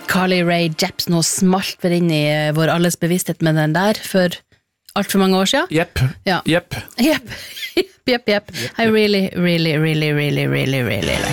Carly Rae Jepsen, nå smalt vi inn i vår alles bevissthet med den der for alt for mange år siden. Jepp. Ja. Jepp. I really like